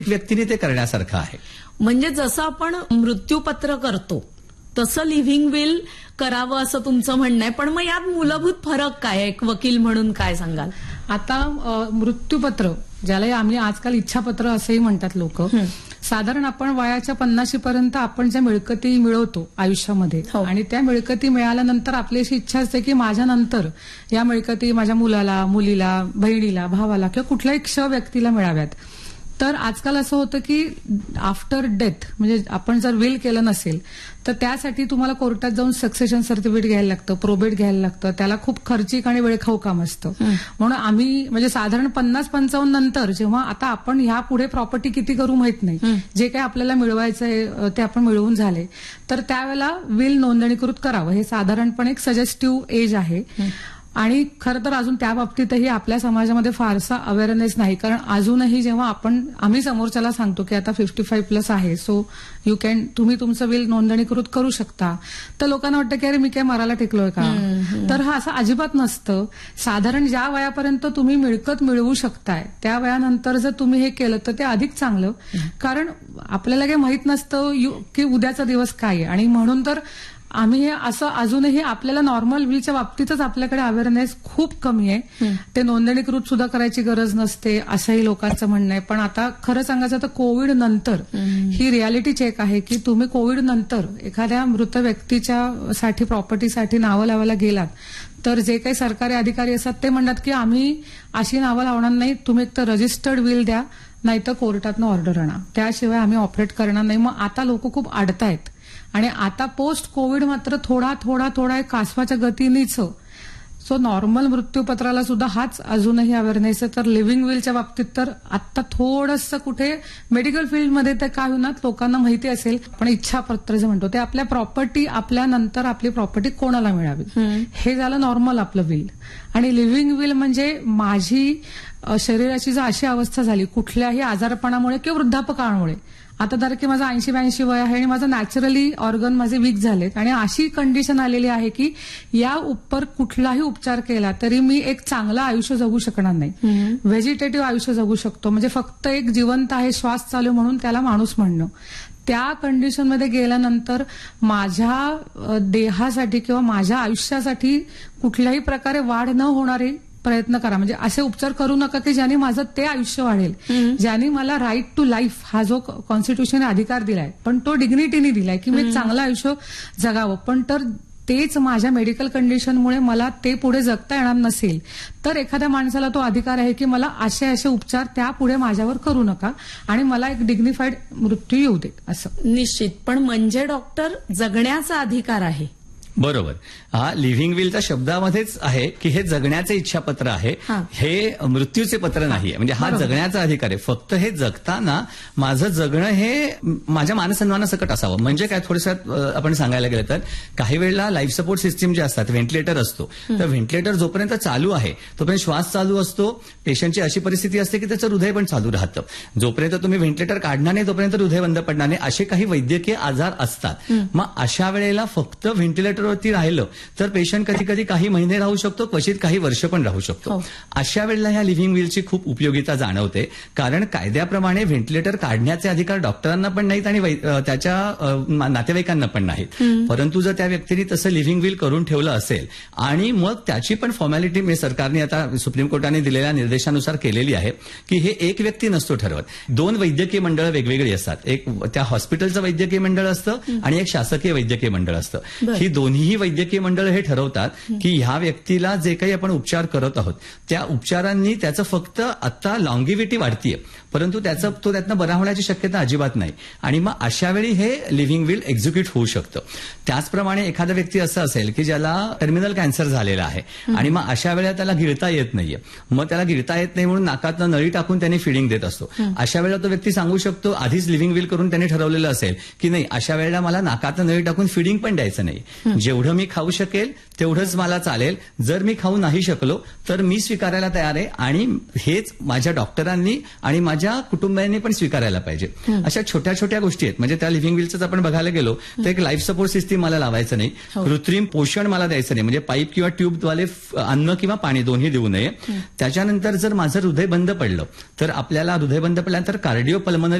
व्यक्तीने ते करण्यासारखं आहे. म्हणजे जसं आपण मृत्यूपत्र करतो तसं लिव्हिंग विल करावं असं तुमचं म्हणणं आहे. पण मग यात मूलभूत फरक काय, एक वकील म्हणून काय सांगाल? आता मृत्यूपत्र, ज्याला आम्ही आजकाल इच्छापत्र असंही म्हणतात लोक, साधारण आपण वयाच्या 50 पर्यंत आपण ज्या मिळकती मिळवतो आयुष्यामध्ये, आणि त्या मिळकती मिळाल्यानंतर आपली अशी इच्छा असते की माझ्या नंतर या मिळकती माझ्या मुलाला, मुलीला, बहिणीला, भावाला किंवा कुठल्याही व्यक्तीला मिळाव्यात. तर आजकाल असं होतं की आफ्टर डेथ, म्हणजे आपण जर विल केलं नसेल तर त्यासाठी तुम्हाला कोर्टात जाऊन सक्सेशन सर्टिफिकेट घ्यायला लागतं, प्रोबेट घ्यायला लागतं, त्याला खूप खर्चिक आणि वेळखाऊ काम असतं. म्हणून आम्ही म्हणजे साधारण 50-55 नंतर, जेव्हा आता आपण ह्या पुढे प्रॉपर्टी किती करू माहित नाही, जे काही आपल्याला मिळवायचंय ते आपण मिळवून झाले, तर त्यावेळेला विल नोंदणीकृत करावं, हे साधारणपणे एक सजेस्टिव्ह एज आहे. आणि खरं तर अजून त्या बाबतीतही आपल्या समाजामध्ये फारसा अवेअरनेस नाही, कारण अजूनही जेव्हा आम्ही समोरच्याला सांगतो की आता 55+ आहे, सो यू कॅन, तुम्ही तुमचं विल नोंदणीकृत करू शकता, तर लोकांना वाटतं की अरे मी काय मरायला टेकलोय का. तर हा असं अजिबात नसतं. साधारण ज्या वयापर्यंत तुम्ही मिळकत मिळवू शकताय त्या वयानंतर जर तुम्ही हे केलं तर ते अधिक चांगलं, कारण आपल्याला काही माहित नसतं की उद्याचा दिवस काय आहे. आणि म्हणून तर आम्ही हे असं अजूनही आपल्याला नॉर्मल विलच्या बाबतीतच आपल्याकडे अवेअरनेस खूप कमी आहे, ते नोंदणीकृत सुद्धा करायची गरज नसते असंही लोकांचं म्हणणं आहे. पण आता खरं सांगायचं तर कोविड नंतर ही रियालिटी चेक आहे की तुम्ही कोविड नंतर एखाद्या मृत व्यक्तीच्या साठी प्रॉपर्टीसाठी नावं लावायला गेलात तर जे काही सरकारी अधिकारी असतात ते म्हणतात की आम्ही अशी नावं लावणार नाही, तुम्ही एक तर रजिस्टर्ड विल द्या, नाहीतर कोर्टातनं ऑर्डर आणा, त्याशिवाय आम्ही ऑपरेट करणार नाही. मग आता लोक खूप अडतायत. आणि आता पोस्ट कोविड मात्र थोडा एक कासवाच्या गतीनेच. सो नॉर्मल मृत्यूपत्राला सुद्धा हाच अजूनही अवेअरनेस आहे. तर लिव्हिंग विलच्या बाबतीत तर आता थोडंसं कुठे मेडिकल फील्डमध्ये तर काय होणार लोकांना माहिती असेल, पण इच्छापत्र जे म्हणतो ते आपल्या प्रॉपर्टी, आपल्यानंतर आपली प्रॉपर्टी कोणाला मिळावी, हे झालं नॉर्मल आपलं विल. आणि लिव्हिंग विल म्हणजे माझी शरीराची जर अशी अवस्था झाली कुठल्याही आजारपणामुळे किंवा वृद्धापकाळामुळे, आता तर की माझं 80-82 वय आहे आणि माझं नॅचरली ऑर्गन माझे वीक झालेत आणि अशी कंडिशन आलेली आहे की या उपर कुठलाही उपचार केला तरी मी एक चांगलं आयुष्य जगू शकणार नाही, व्हेजिटेटिव्ह आयुष्य जगू शकतो, म्हणजे फक्त एक जिवंत आहे, श्वास चालू म्हणून त्याला माणूस म्हणणं. त्या कंडिशनमध्ये गेल्यानंतर माझ्या देहासाठी किंवा माझ्या आयुष्यासाठी कुठल्याही प्रकारे वाढ न होणारी प्रयत्न करा. म्हणजे असे उपचार करू नका की ज्याने माझं ते आयुष्य वाढेल, ज्याने मला राईट टू लाईफ हा जो कॉन्स्टिट्यूशन अधिकार दिलाय, पण तो डिग्निटीने दिलाय की मी चांगलं आयुष्य जगावं, पण तर तेच माझ्या मेडिकल कंडिशनमुळे मला ते पुढे जगता येणार नसेल तर एखाद्या माणसाला तो अधिकार आहे की मला असे उपचार त्यापुढे माझ्यावर करू नका आणि मला एक डिग्निफाईड मृत्यू येऊ दे असं. निश्चित. पण म्हणजे डॉक्टर, जगण्याचा अधिकार आहे. बरोबर. हा लिव्हिंग विलच्या शब्दामध्येच आहे की हे जगण्याचे इच्छापत्र आहे, हे मृत्यूचे पत्र नाहीये. म्हणजे हा जगण्याचा अधिकार आहे. फक्त हे जगताना माझं जगणं हे माझ्या मानसन्मानासकट असावं. म्हणजे काय, थोडंसं आपण सांगायला गेलं तर काही वेळेला लाईफ सपोर्ट सिस्टीम जे असतात, व्हेंटिलेटर असतो, तर व्हेंटिलेटर जोपर्यंत चालू आहे तोपर्यंत श्वास चालू असतो, पेशंटची अशी परिस्थिती असते की त्याचं हृदय पण चालू राहतं. जोपर्यंत तुम्ही व्हेंटिलेटर काढणार नाही तोपर्यंत हृदय बंद पडणार नाही, असे काही वैद्यकीय आजार असतात. मग अशा वेळेला फक्त व्हेंटिलेटरवरती राहिलं तर पेशंट कधी कधी काही महिने राहू शकतो, क्वचित काही वर्ष पण राहू शकतो. अशा वेळेला ह्या लिव्हिंग विलची खूप उपयोगिता जाणवते, कारण कायद्याप्रमाणे व्हेंटिलेटर काढण्याचे अधिकार डॉक्टरांना पण नाहीत आणि त्याच्या नातेवाईकांना पण नाहीत. परंतु जर त्या व्यक्तीने तसं लिव्हिंग विल करून ठेवलं असेल आणि मग त्याची पण फॉर्मॅलिटी मी सरकारने आता सुप्रीम कोर्टाने दिलेल्या निर्देशानुसार केलेली आहे की हे एक व्यक्ती नसतो ठरवत, 2 वैद्यकीय मंडळ वेगवेगळी असतात. एक त्या हॉस्पिटलचं वैद्यकीय मंडळ असतं आणि एक शासकीय वैद्यकीय मंडळ असतं. ही दोन्ही वैद्यकीय मंडळ हे ठरवतात की ह्या व्यक्तीला जे काही आपण उपचार करत आहोत त्या उपचारांनी त्याचं फक्त आता लॉंगिव्हिटी वाढतीये, परंतु तो त्यातनं बरा होण्याची शक्यता अजिबात नाही. आणि मग अशा वेळी हे लिव्हिंग विल एक्झिक्यूट होऊ शकतं. त्याचप्रमाणे एखादा व्यक्ती असं असेल की ज्याला टर्मिनल कॅन्सर झालेला आहे आणि मग अशा वेळेला त्याला गिळता येत नाहीये, मग त्याला गिळता येत नाही म्हणून नाकातनं नळी टाकून त्याने फिडिंग देत असतो. अशा वेळेला तो व्यक्ती सांगू शकतो, आधीच लिव्हिंग विल करून त्याने ठरवलेलं असेल की नाही, अशा वेळेला मला नाकातनं नळी टाकून फिडिंग पण द्यायचं नाही, जेवढं मी खाऊ शकेल तेवढंच मला चालेल, जर मी खाऊ नाही शकलो तर मी स्वीकारायला तयार आहे आणि हेच माझ्या डॉक्टरांनी आणि माझ्या माझ्या कुटुंबियांनी पण स्वीकारायला पाहिजे. अशा छोट्या छोट्या गोष्टी आहेत. म्हणजे त्या लिव्हिंग विलच आपण बघायला गेलो तर एक लाईफ सपोर्ट सिस्टीम मला लावायचं नाही, कृत्रिम पोषण मला द्यायचं नाही, म्हणजे पाईप किंवा ट्यूबद्वारे अन्न किंवा पाणी दोन्ही देऊ नये. त्याच्यानंतर जर माझं हृदय बंद पडलं तर आपल्याला हृदय बंद पडल्यानंतर कार्डिओ पल्मनरी